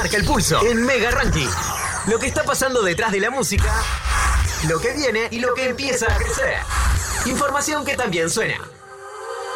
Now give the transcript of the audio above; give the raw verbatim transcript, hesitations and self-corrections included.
marca el pulso en Mega Ranking. Lo que está pasando detrás de la música, lo que viene y lo que empieza a crecer. Información que también suena.